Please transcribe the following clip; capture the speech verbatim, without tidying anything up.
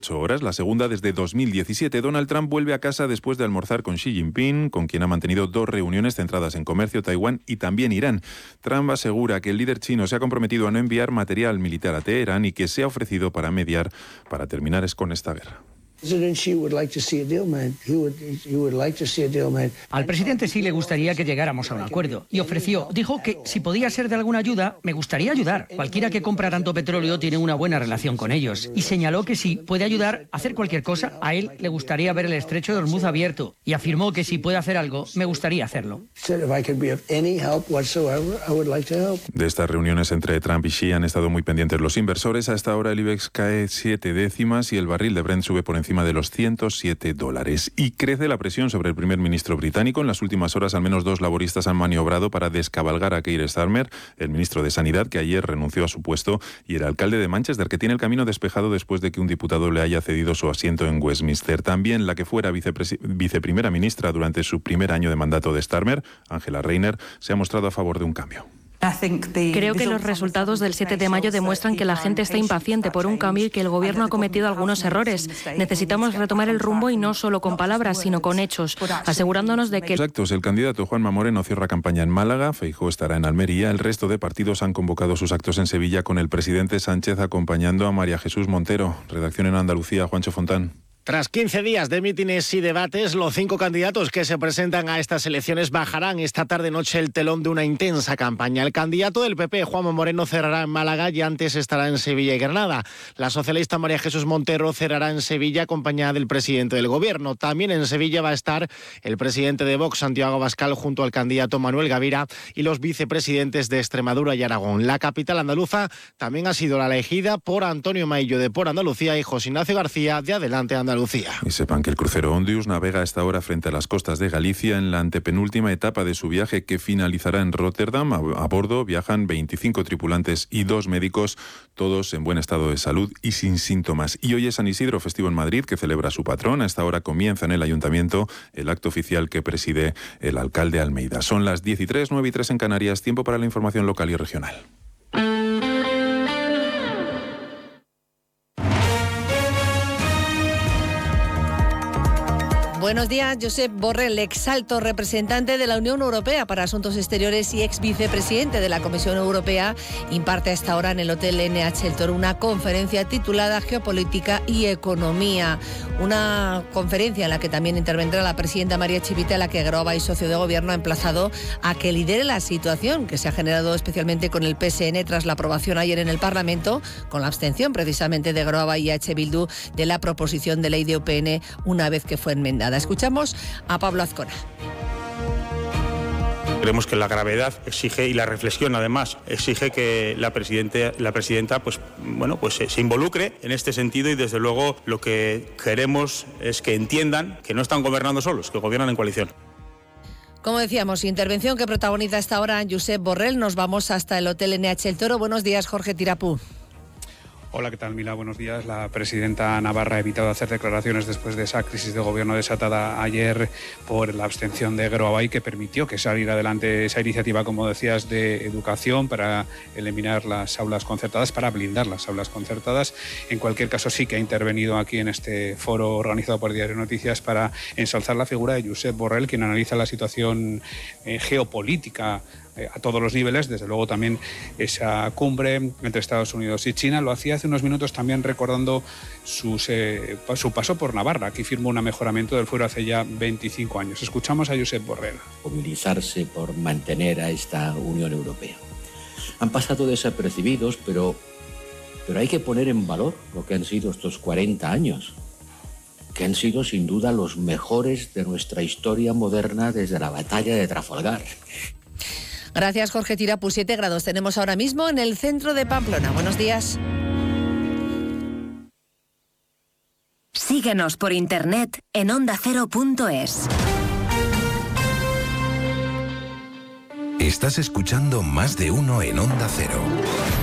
ocho horas, la segunda desde dos mil diecisiete. Donald Trump vuelve a casa después de almorzar con Xi Jinping, con quien ha mantenido dos reuniones centradas en comercio, Taiwán y también Irán. Trump asegura que el líder chino se ha comprometido a no enviar material militar a Teherán y que se ha ofrecido para mediar para terminar con esta guerra. Al presidente sí le gustaría que llegáramos a un acuerdo y ofreció, dijo que si podía ser de alguna ayuda, me gustaría ayudar. Cualquiera que compra tanto petróleo tiene una buena relación con ellos. Y señaló que si puede ayudar a hacer cualquier cosa, a él le gustaría ver el estrecho de Hormuz abierto. Y afirmó que si puede hacer algo, me gustaría hacerlo. De estas reuniones entre Trump y Xi han estado muy pendientes los inversores. Hasta ahora el IBEX cae siete décimas y el barril de Brent sube por encima de los ciento siete dólares. Y crece la presión sobre el primer ministro británico. En las últimas horas, al menos dos laboristas han maniobrado para descabalgar a Keir Starmer, el ministro de Sanidad, que ayer renunció a su puesto, y el alcalde de Manchester, que tiene el camino despejado después de que un diputado le haya cedido su asiento en Westminster. También la que fuera vicepres- viceprimera ministra durante su primer año de mandato de Starmer, Angela Rayner, se ha mostrado a favor de un cambio. Creo que los resultados del siete de mayo demuestran que la gente está impaciente por un cambio y que el gobierno ha cometido algunos errores. Necesitamos retomar el rumbo y no solo con palabras, sino con hechos, asegurándonos de que... Los actos. El candidato Juanma Moreno cierra campaña en Málaga, Feijóo estará en Almería. El resto de partidos han convocado sus actos en Sevilla, con el presidente Sánchez acompañando a María Jesús Montero. Redacción en Andalucía, Juancho Fontán. Tras quince días de mítines y debates, los cinco candidatos que se presentan a estas elecciones bajarán esta tarde-noche el telón de una intensa campaña. El candidato del P P, Juanma Moreno, cerrará en Málaga y antes estará en Sevilla y Granada. La socialista María Jesús Montero cerrará en Sevilla acompañada del presidente del Gobierno. También en Sevilla va a estar el presidente de Vox, Santiago Abascal, junto al candidato Manuel Gavira y los vicepresidentes de Extremadura y Aragón. La capital andaluza también ha sido la elegida por Antonio Maillo de Por Andalucía y José Ignacio García de Adelante Andalucía. Y sepan que el crucero Ondius navega a esta hora frente a las costas de Galicia en la antepenúltima etapa de su viaje, que finalizará en Rotterdam. A, a bordo viajan veinticinco tripulantes y dos médicos, todos en buen estado de salud y sin síntomas. Y hoy es San Isidro, festivo en Madrid, que celebra su patrón. A esta hora comienza en el Ayuntamiento el acto oficial que preside el alcalde Almeida. Son las diez y tres, nueve y tres en Canarias. Tiempo para la información local y regional. Buenos días, Josep Borrell, ex alto representante de la Unión Europea para Asuntos Exteriores y ex vicepresidente de la Comisión Europea, imparte a esta hora en el Hotel N H El Toro una conferencia titulada Geopolítica y Economía. Una conferencia en la que también intervendrá la presidenta María Chivite, a la que Groba y socio de gobierno ha emplazado a que lidere la situación que se ha generado especialmente con el P S N tras la aprobación ayer en el Parlamento, con la abstención precisamente de Groba y H. Bildu, de la proposición de ley de U P N una vez que fue enmendada. Escuchamos a Pablo Azcona. Creemos que la gravedad exige, y la reflexión además, exige que la presidenta, la presidenta pues, bueno, pues se, se involucre en este sentido, y desde luego lo que queremos es que entiendan que no están gobernando solos, que gobiernan en coalición. Como decíamos, intervención que protagoniza esta hora Josep Borrell. Nos vamos hasta el Hotel N H El Toro. Buenos días, Jorge Tirapú. Hola, ¿qué tal, Mila? Buenos días. La presidenta Navarra ha evitado hacer declaraciones después de esa crisis de gobierno desatada ayer por la abstención de Groabay, que permitió que saliera adelante esa iniciativa, como decías, de educación para eliminar las aulas concertadas, para blindar las aulas concertadas. En cualquier caso, sí que ha intervenido aquí en este foro organizado por Diario Noticias para ensalzar la figura de Josep Borrell, quien analiza la situación eh, geopolítica a todos los niveles, desde luego también esa cumbre entre Estados Unidos y China. Lo hacía hace unos minutos también recordando sus, eh, su paso por Navarra. Aquí firmó un mejoramiento del fuero hace ya veinticinco años. Escuchamos a Josep Borrell. Movilizarse por mantener a esta Unión Europea. Han pasado desapercibidos, pero, pero hay que poner en valor lo que han sido estos cuarenta años, que han sido sin duda los mejores de nuestra historia moderna desde la batalla de Trafalgar. Gracias, Jorge Tirapú. siete grados tenemos ahora mismo en el centro de Pamplona. Buenos días. Síguenos por internet en onda cero punto es. Estás escuchando Más de Uno en Onda Cero.